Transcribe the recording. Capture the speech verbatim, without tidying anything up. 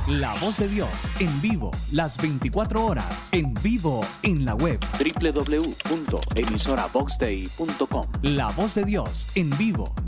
La Voz de Dios en vivo las veinticuatro horas, en vivo en la web doble u doble u doble u punto emisora vox dei punto com. La Voz de Dios en vivo